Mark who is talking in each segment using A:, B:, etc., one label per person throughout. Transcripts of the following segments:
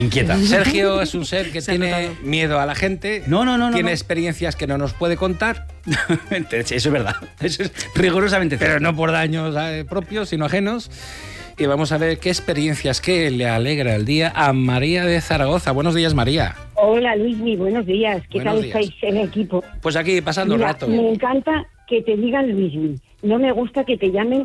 A: Inquieta.
B: Sergio es un ser que tiene miedo a la gente.
A: No.
B: Tiene experiencias que no nos puede contar.
A: Eso es verdad. Eso es rigurosamente
B: Pero
A: cierto.
B: no por daños propios, sino ajenos. Y vamos a ver qué experiencias que le alegra el día a María de Zaragoza. Buenos días, María.
C: Hola, Luismi, buenos días. ¿Qué
B: Buenos
C: tal
B: días.
C: estáis en equipo?
B: Pues aquí pasando el
C: Mira,
B: rato.
C: me encanta que te digan Luismi. No me gusta que te llamen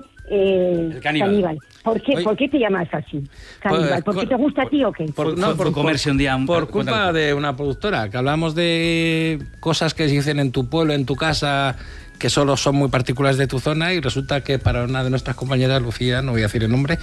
A: El caníbal.
C: ¿Por qué?
B: Oye.
C: ¿Por qué te llamas así? Caníbal. ¿Por qué te gusta a ti o qué?
A: Por comerse un día
B: por culpa de una productora, que hablamos de cosas que se dicen en tu pueblo, en tu casa, que solo son muy particulares de tu zona, y resulta que para una de nuestras compañeras, Lucía, no voy a decir el nombre,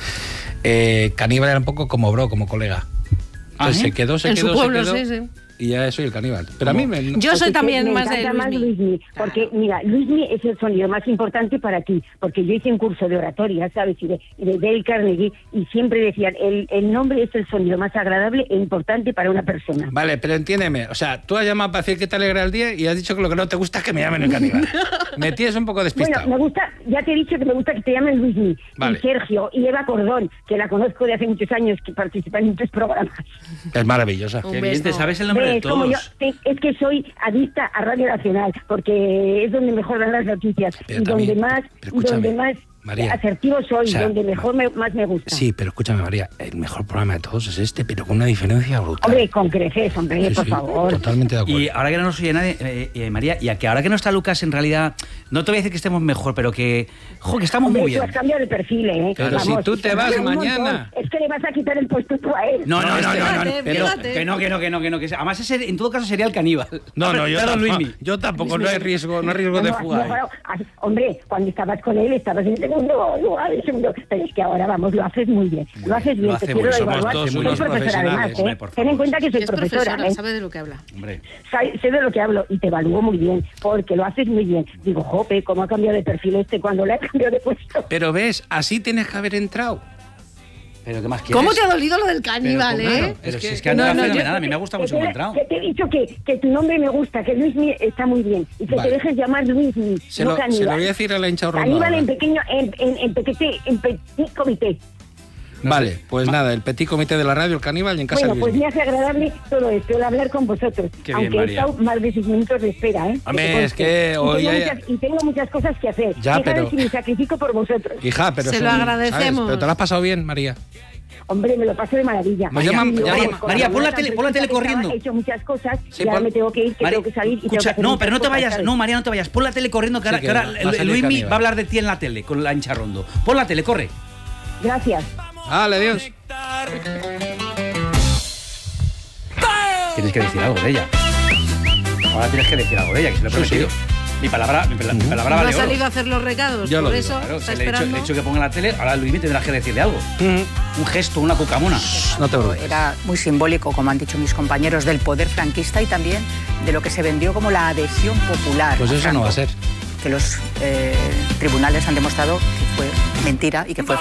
B: caníbal era un poco como bro, como colega. Entonces
A: ¿sí?
B: se quedó,
D: En su pueblo, sí.
B: y ya soy el caníbal. Pero a mí me...
D: Yo soy
C: Porque
D: también
C: me
D: más de
C: encanta
D: Luismi.
C: Luismi, porque mira, Luismi es el sonido más importante para ti, porque yo hice un curso de oratoria, ¿sabes? Y de Dale Carnegie, y siempre decían, el nombre es el sonido más agradable e importante para una persona.
B: Vale, pero entiéndeme, o sea, tú has llamado para decir que te alegra el día y has dicho que lo que no te gusta es que me llamen el caníbal. Me tienes un poco despistado.
C: Bueno, me gusta, ya te he dicho que me gusta que te llamen Luismi,
B: Vale.
C: y Sergio, y Eva Cordón, que la conozco de hace muchos años, que participa en muchos programas.
B: Es maravillosa.
D: Un
A: Qué bien, te
D: beso.
A: sabes el nombre de
C: Es como yo,
A: todos.
C: es que soy adicta a Radio Nacional, porque es donde mejor dan las noticias,
B: Pero
C: y
B: también-
C: donde más,
B: pero escúchame, María,
C: asertivo soy,
B: o sea,
C: donde mejor más me gusta.
B: Sí, pero escúchame, María, el mejor programa de todos es este, pero con una diferencia brutal.
C: Hombre, con creces, hombre,
B: Sí,
C: por
B: sí,
C: favor.
B: totalmente de acuerdo.
A: Y ahora que no nos oye nadie, María, y a que ahora que no está Lucas, en realidad, no te voy a decir que estemos mejor, pero que estamos
C: Hombre,
A: muy
C: tú
A: bien.
C: has cambiado de perfil, ¿eh?
B: Pero si tú te vas
C: un montón.
B: mañana.
C: Es que le vas a quitar el puesto tú a él.
A: No,
D: Fíjate,
A: pero
D: fíjate.
A: que no. Además, ese, en todo caso sería el caníbal.
B: No, yo
A: Perdón,
B: tampoco,
A: Luismi.
B: yo tampoco, no hay riesgo de
C: No,
B: fuga.
C: claro, hombre, cuando estabas con él estabas en segundo lugar, pero es que ahora, vamos, lo haces muy bien. Lo haces bien,
A: Lo
C: te
A: hace
C: quiero
A: muy bien.
B: Somos
C: evaluar.
B: todos
C: Soy
B: unos
C: profesora
B: profesionales,
C: además,
A: hombre, por
C: Ten
A: favor.
C: en cuenta que soy
D: Es
C: profesora, ¿eh?
D: sabe de lo que habla.
A: Hombre.
C: Sé de lo que hablo y te evalúo muy bien, porque lo haces muy bien. Digo, jope, ¿cómo ha cambiado de perfil cuando le ha cambiado de puesto?
B: Pero ves, así tienes que haber entrado.
A: Pero ¿qué más quieres?
D: ¿Cómo te ha dolido lo del caníbal,
B: Pero,
D: eh?
B: claro,
A: Pero
B: Es
A: si
B: que-
A: es que anda
D: no,
A: fenomenal, a mí me gusta mucho cómo ha entrado.
C: Que te he dicho que tu nombre me gusta, que Luismi está muy bien, y que
B: Vale.
C: te dejes llamar Luismi,
B: Se
C: no
B: lo
C: caníbal.
B: voy a decir a la hincha
C: Caníbal
B: Ronda.
C: en pequeño, en petit comité.
B: Vale, pues nada, el petit comité de la radio, el caníbal y en casa
C: Bueno,
B: de
C: pues
B: Luismi.
C: me hace agradable todo esto, el hablar con vosotros.
A: Qué bien,
C: aunque he
A: María.
C: estado más de 6 minutos de espera, ¿eh?
B: Hombre,
C: te
B: es
C: conste.
B: que hoy
C: y tengo muchas cosas que hacer.
B: Ya,
C: Fíjate
B: pero-
C: si me sacrifico por vosotros.
B: Hija, pero
D: Se lo
B: son-
D: agradecemos.
B: ¿sabes? Pero te lo has pasado bien, María.
C: Hombre, me lo paso de maravilla.
B: Nos llaman-
C: Y luego,
B: llaman-
C: con
A: María,
C: la
A: pon la
C: buena
A: tele
C: cancioncita que
A: corriendo.
C: estaba, He hecho muchas cosas
B: Sí,
C: y ahora
B: pon-
C: me tengo que ir, que
A: María,
C: tengo que salir y tengo que
A: escucha,
C: hacer
A: no,
C: muchas
A: pero no te
C: cosas,
A: vayas,
C: ¿sabes?
A: no, María, no te vayas. Pon la tele corriendo, que
B: Sí,
A: ahora,
B: que
A: que ahora
B: va a salir
A: Luismi
B: caníbal.
A: va a hablar de ti en la tele, con la hincha Rondo. Pon la tele, corre.
C: Gracias.
B: Vale, adiós.
A: Tienes que decir algo de ella. Ahora tienes que decir algo de ella, que se lo he
B: Sí,
A: prometido.
B: sí.
A: Mi palabra
D: No
A: vale
D: ha
A: oro.
D: salido a hacer los recados,
B: Yo lo
D: por
B: digo,
D: eso
A: Claro,
D: está
A: que le he
D: esperando.
A: dicho que ponga la tele, ahora Luismi tendrás que decirle algo. Un gesto, una cucamona.
B: No te preocupes.
E: Era muy simbólico, como han dicho mis compañeros, del poder franquista y también de lo que se vendió como la adhesión popular.
B: Pues
E: a
B: eso no va a
E: Franco,
B: ser.
E: Que los tribunales han demostrado que fue mentira y que fue